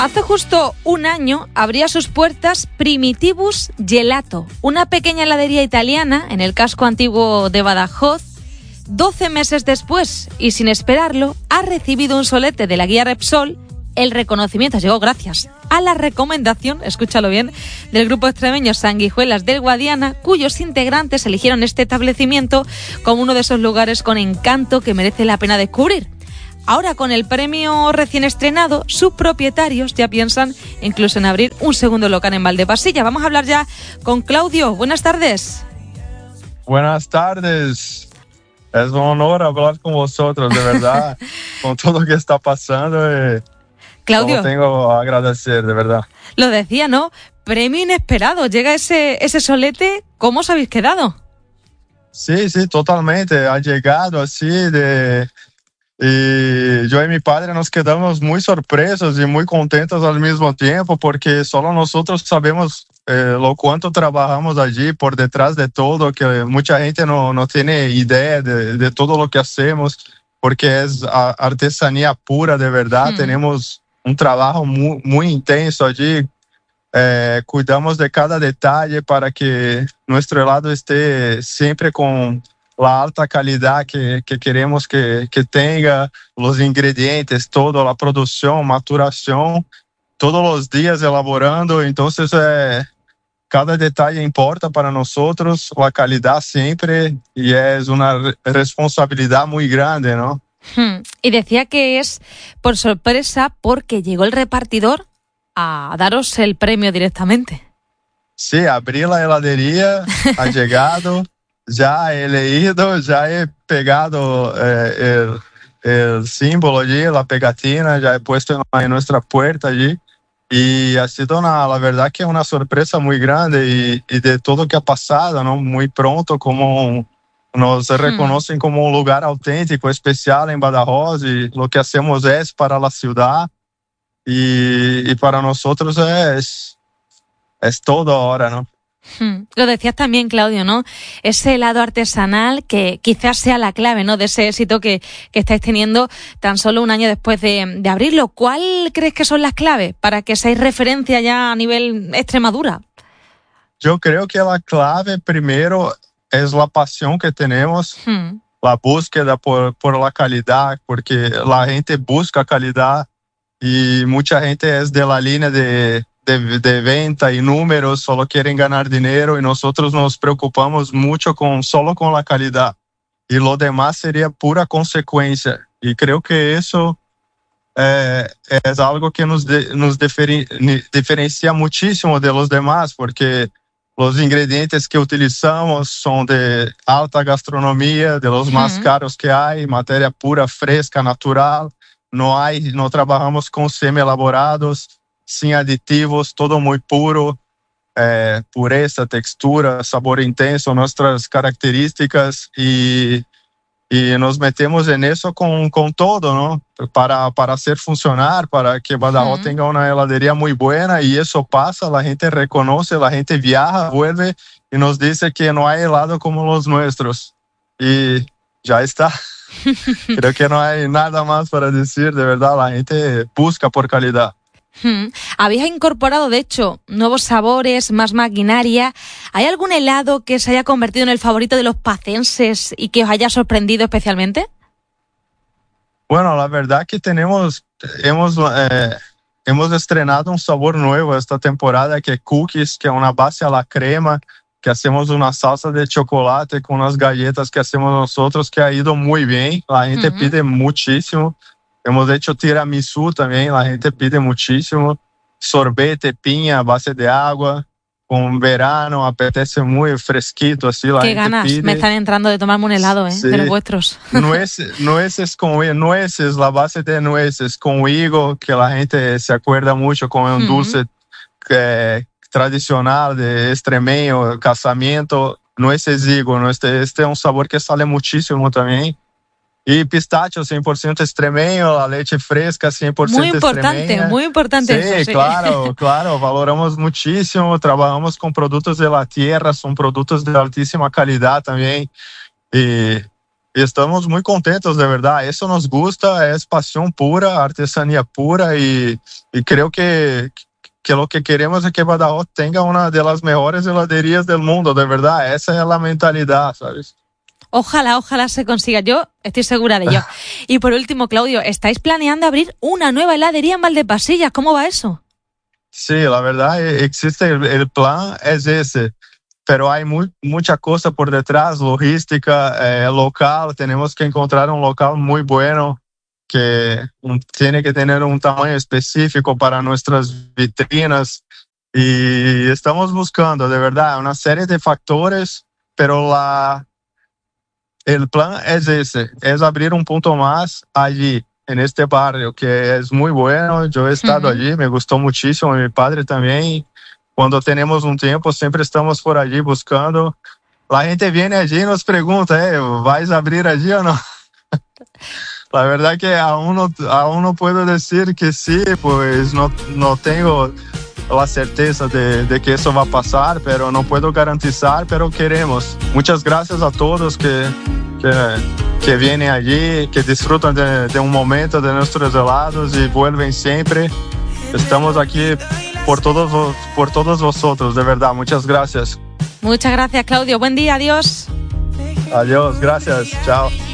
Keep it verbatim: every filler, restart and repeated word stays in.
Hace justo un año abría sus puertas Primitivus Gelato, una pequeña heladería italiana en el casco antiguo de Badajoz. doce meses después, y sin esperarlo, ha recibido un solete de la guía Repsol. El reconocimiento llegó gracias a la recomendación, escúchalo bien, del grupo extremeño Sanguijuelas del Guadiana, cuyos integrantes eligieron este establecimiento como uno de esos lugares con encanto que merece la pena descubrir. Ahora, con el premio recién estrenado, sus propietarios ya piensan incluso en abrir un segundo local en Valdepasilla. Vamos a hablar ya con Claudio. Buenas tardes. Buenas tardes. Es un honor hablar con vosotros, de verdad, con todo lo que está pasando. Eh, Claudio, tengo a agradecer, de verdad. Lo decía, ¿no? Premio inesperado. Llega ese, ese solete. ¿Cómo os habéis quedado? Sí, sí, totalmente. Ha llegado así de... Y yo y mi padre nos quedamos muy sorpresos y muy contentos al mismo tiempo porque solo nosotros sabemos eh, lo cuánto trabajamos allí por detrás de todo, que mucha gente no, no tiene idea de, de todo lo que hacemos porque es a, artesanía pura de verdad. Hmm. Tenemos un trabajo muy, muy intenso allí. Eh, cuidamos de cada detalle para que nuestro helado esté siempre con la alta calidad que, que queremos que, que tenga, los ingredientes, toda la producción, maturación, todos los días elaborando. Entonces, eh, cada detalle importa para nosotros, la calidad siempre, y es una re- responsabilidad muy grande, ¿no? Hmm. Y decía que es por sorpresa porque llegó el repartidor a daros el premio directamente. Sí, abrí la heladería, ha llegado... Ya he leído, ya he pegado eh, el, el símbolo allí, la pegatina, ya he puesto en, en nuestra puerta allí. Y ha sido, una, la verdad que una sorpresa muy grande y, y de todo lo que ha pasado, ¿no? Muy pronto, como nos reconocen como un lugar auténtico, especial en Badajoz, y lo que hacemos es para la ciudad y, y para nosotros es, es todo ahora, ¿no? Hmm. Lo decías también, Claudio, ¿no? Ese helado artesanal que quizás sea la clave, ¿no?, de ese éxito que, que estáis teniendo tan solo un año después de, de abrirlo. ¿Cuál crees que son las claves para que seáis referencia ya a nivel Extremadura? Yo creo que la clave primero es la pasión que tenemos, hmm. la búsqueda por, por la calidad, porque la gente busca calidad y mucha gente es de la línea de... De, de venta y números, solo quieren ganar dinero y nosotros nos preocupamos mucho con, solo con la calidad y lo demás sería pura consecuencia, y creo que eso eh, es algo que nos, de, nos diferen, diferencia muchísimo de los demás, porque los ingredientes que utilizamos son de alta gastronomía, de los más uh-huh. caros que hay, materia pura, fresca, natural, no hay, no trabajamos con semi-elaborados, sin aditivos, todo muy puro, eh, pureza, textura, sabor intenso, nuestras características, y, y nos metemos en eso con, con todo, ¿no? Para, para hacer funcionar, para que Badajoz uh-huh. tenga una heladería muy buena, y eso pasa, la gente reconoce, la gente viaja, vuelve y nos dice que no hay helado como los nuestros, y ya está. Creo que no hay nada más para decir, de verdad, la gente busca por calidad. Hmm. Habéis incorporado, de hecho, nuevos sabores, más maquinaria. ¿Hay algún helado que se haya convertido en el favorito de los pacenses y que os haya sorprendido especialmente? Bueno, la verdad que tenemos, hemos, eh, hemos estrenado un sabor nuevo esta temporada, que es cookies, que es una base a la crema, que hacemos una salsa de chocolate con unas galletas que hacemos nosotros, que ha ido muy bien. La gente uh-huh. pide muchísimo. Hemos hecho tiramisú también, la gente pide muchísimo. Sorbete, piña a base de agua. Con verano apetece muy fresquito, así la Qué gente ganas pide. Me están entrando de tomarme un helado, ¿eh? Sí. De los vuestros. Nueces, nueces con nueces, la base de nueces con higo, que la gente se acuerda mucho con un dulce uh-huh. que, tradicional de extremeño, casamiento. Nueces higo, este, este es un sabor que sale muchísimo también. Y pistacho cien por ciento extremeño, la leche fresca cien por ciento muy importante, extremeña. Muy importante, sí, eso, sí, claro, claro, valoramos muchísimo, trabajamos con productos de la tierra, son productos de altísima calidad también. Y, y estamos muy contentos, de verdad. Eso nos gusta, es pasión pura, artesanía pura, y, y creo que, que lo que queremos es que Badajoz tenga una de las mejores heladerías del mundo, de verdad. Esa es la mentalidad, ¿sabes? Ojalá, ojalá se consiga. Yo estoy segura de ello. Y por último, Claudio, ¿estáis planeando abrir una nueva heladería en Valdepasillas? ¿Cómo va eso? Sí, la verdad existe, el, el plan es ese, pero hay muy, mucha cosa por detrás, logística, eh, local. Tenemos que encontrar un local muy bueno que un, tiene que tener un tamaño específico para nuestras vitrinas, y estamos buscando, de verdad, una serie de factores, pero la... El plan es ese, es abrir un punto más allí, en este barrio, que es muy bueno. Yo he estado uh-huh. allí, me gustó muchísimo, mi padre también. Cuando tenemos un tiempo, siempre estamos por allí buscando. La gente viene allí y nos pregunta, ¿eh, ¿vais a abrir allí o no? La verdad que aún no, aún no puedo decir que sí, pues no, no tengo la certeza de, de que eso va a pasar, pero no puedo garantizar, pero queremos. Muchas gracias a todos que, que, que vienen allí, que disfrutan de, de un momento de nuestros helados y vuelven siempre. Estamos aquí por todos, por todos vosotros, de verdad. Muchas gracias. Muchas gracias, Claudio. Buen día, adiós. Adiós, gracias, chao.